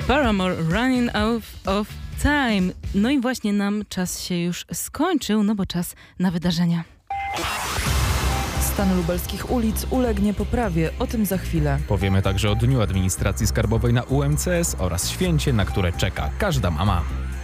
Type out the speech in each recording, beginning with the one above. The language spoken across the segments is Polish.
Paramore, Running Out of Time. No i właśnie nam czas się już skończył, no bo czas na wydarzenia. Stan lubelskich ulic ulegnie poprawie, o tym za chwilę. Powiemy także o Dniu Administracji Skarbowej na UMCS oraz święcie, na które czeka każda mama.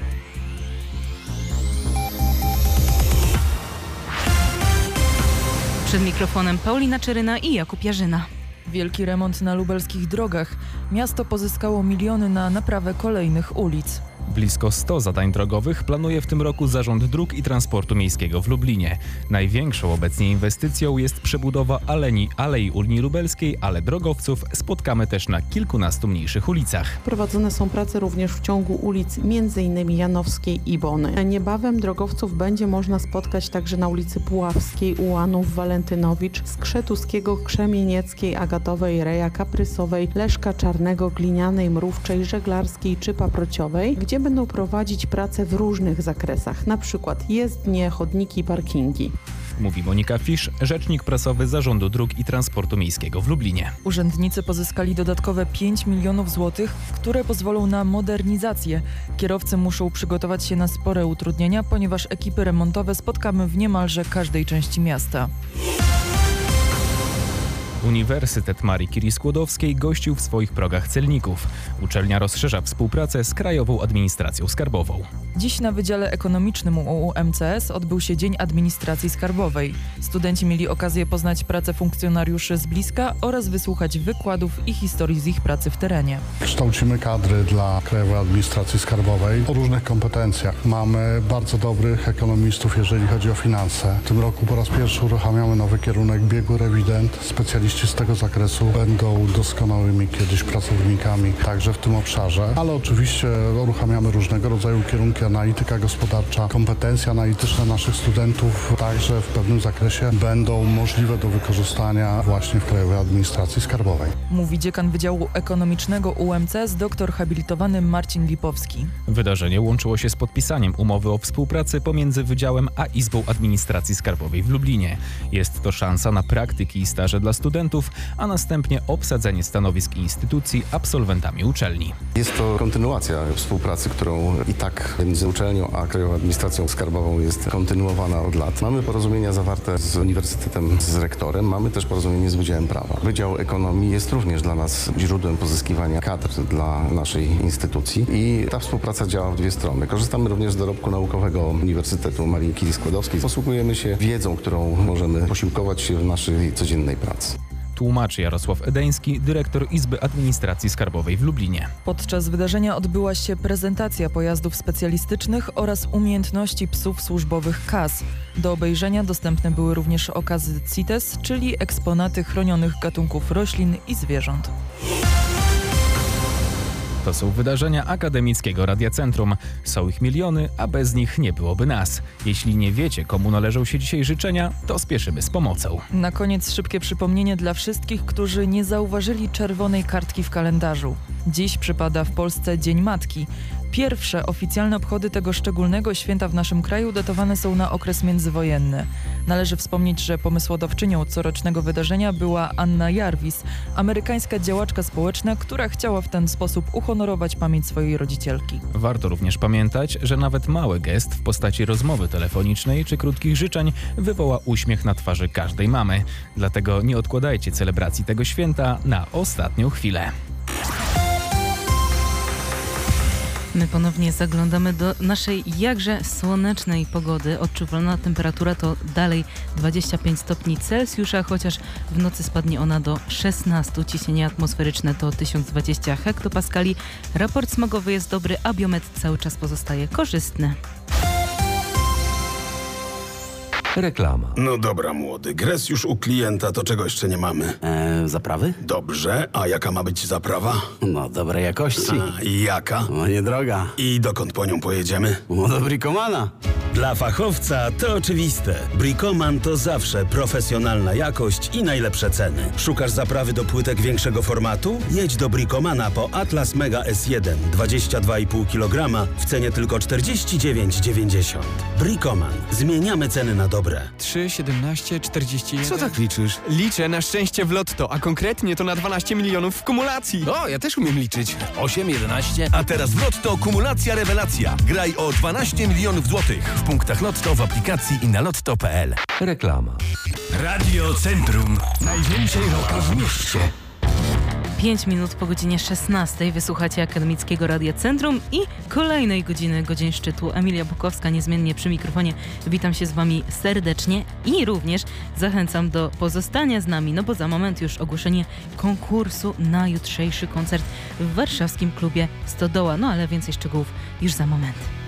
Przed mikrofonem Paulina Czeryna i Jakub Jarzyna. Wielki remont na lubelskich drogach. Miasto pozyskało miliony na naprawę kolejnych ulic. Blisko 100 zadań drogowych planuje w tym roku Zarząd Dróg i Transportu Miejskiego w Lublinie. Największą obecnie inwestycją jest przebudowa Alei Unii Lubelskiej, ale drogowców spotkamy też na kilkunastu mniejszych ulicach. Prowadzone są prace również w ciągu ulic m.in. Janowskiej i Bony. Niebawem drogowców będzie można spotkać także na ulicy Puławskiej, Ułanów, Walentynowicz, Skrzetuskiego, Krzemienieckiej, Agatowej, Reja, Kaprysowej, Leszka Czarnego, Glinianej, Mrówczej, Żeglarskiej czy Paprociowej, gdzie będą prowadzić prace w różnych zakresach, na przykład jezdnie, chodniki, parkingi. Mówi Monika Fisz, rzecznik prasowy Zarządu Dróg i Transportu Miejskiego w Lublinie. Urzędnicy pozyskali dodatkowe 5 milionów złotych, które pozwolą na modernizację. Kierowcy muszą przygotować się na spore utrudnienia, ponieważ ekipy remontowe spotkamy w niemalże każdej części miasta. Uniwersytet Marii Curie Skłodowskiej gościł w swoich progach celników. Uczelnia rozszerza współpracę z Krajową Administracją Skarbową. Dziś na Wydziale Ekonomicznym UMCS odbył się Dzień Administracji Skarbowej. Studenci mieli okazję poznać pracę funkcjonariuszy z bliska oraz wysłuchać wykładów i historii z ich pracy w terenie. Kształcimy kadry dla Krajowej Administracji Skarbowej o różnych kompetencjach. Mamy bardzo dobrych ekonomistów, jeżeli chodzi o finanse. W tym roku po raz pierwszy uruchamiamy nowy kierunek biegły rewident. Specjaliści z tego zakresu będą doskonałymi kiedyś pracownikami także w tym obszarze, ale oczywiście uruchamiamy różnego rodzaju kierunki, analityka gospodarcza, kompetencje analityczne naszych studentów także w pewnym zakresie będą możliwe do wykorzystania właśnie w Krajowej Administracji Skarbowej. Mówi dziekan Wydziału Ekonomicznego UMCS dr habilitowany Marcin Lipowski. Wydarzenie łączyło się z podpisaniem umowy o współpracy pomiędzy Wydziałem a Izbą Administracji Skarbowej w Lublinie. Jest to szansa na praktyki i staże dla studentów, a następnie obsadzenie stanowisk instytucji absolwentami uczelni. Jest to kontynuacja współpracy, którą i tak między uczelnią a Krajową Administracją Skarbową jest kontynuowana od lat. Mamy porozumienia zawarte z uniwersytetem, z rektorem, mamy też porozumienie z Wydziałem Prawa. Wydział Ekonomii jest również dla nas źródłem pozyskiwania kadr dla naszej instytucji i ta współpraca działa w dwie strony. Korzystamy również z dorobku naukowego Uniwersytetu Marii Curie Skłodowskiej. Posługujemy się wiedzą, którą możemy posiłkować się w naszej codziennej pracy. Tłumaczy Jarosław Edeński, dyrektor Izby Administracji Skarbowej w Lublinie. Podczas wydarzenia odbyła się prezentacja pojazdów specjalistycznych oraz umiejętności psów służbowych KAS. Do obejrzenia dostępne były również okazy CITES, czyli eksponaty chronionych gatunków roślin i zwierząt. To są wydarzenia Akademickiego Radia Centrum. Są ich miliony, a bez nich nie byłoby nas. Jeśli nie wiecie, komu należą się dzisiaj życzenia, to spieszymy z pomocą. Na koniec szybkie przypomnienie dla wszystkich, którzy nie zauważyli czerwonej kartki w kalendarzu. Dziś przypada w Polsce Dzień Matki. Pierwsze oficjalne obchody tego szczególnego święta w naszym kraju datowane są na okres międzywojenny. Należy wspomnieć, że pomysłodawczynią corocznego wydarzenia była Anna Jarvis, amerykańska działaczka społeczna, która chciała w ten sposób uhonorować pamięć swojej rodzicielki. Warto również pamiętać, że nawet mały gest w postaci rozmowy telefonicznej czy krótkich życzeń wywoła uśmiech na twarzy każdej mamy. Dlatego nie odkładajcie celebracji tego święta na ostatnią chwilę. My ponownie zaglądamy do naszej jakże słonecznej pogody. Odczuwalna temperatura to dalej 25 stopni Celsjusza, chociaż w nocy spadnie ona do 16. Ciśnienie atmosferyczne to 1020 hektopaskali. Raport smogowy jest dobry, a biometr cały czas pozostaje korzystny. Reklama. No dobra, młody. Gres już u klienta, to czego jeszcze nie mamy? Zaprawy? Dobrze, a jaka ma być zaprawa? No, dobrej jakości. I jaka? No, niedroga. I dokąd po nią pojedziemy? No, do Brikomana. Dla fachowca to oczywiste. Bricoman to zawsze profesjonalna jakość i najlepsze ceny. Szukasz zaprawy do płytek większego formatu? Jedź do Bricomana po Atlas Mega S1 22,5 kg w cenie tylko 49,90. Bricoman. Zmieniamy ceny na dobre. 3, 17, 41... Co tak liczysz? Liczę na szczęście w lotto, a konkretnie to na 12 milionów w kumulacji. O, ja też umiem liczyć. 8, 11. A teraz w Lotto kumulacja rewelacja. Graj o 12 milionów złotych w punktach Lotto, w aplikacji i na lotto.pl. Reklama. Radio Centrum. Najwięcej roku w mieście. 5 minut po godzinie 16 wysłuchacie Akademickiego Radia Centrum i kolejnej godzin szczytu. Emilia Bukowska niezmiennie przy mikrofonie. Witam się z Wami serdecznie i również zachęcam do pozostania z nami, no bo za moment już ogłoszenie konkursu na jutrzejszy koncert w warszawskim klubie Stodoła. No ale więcej szczegółów już za moment.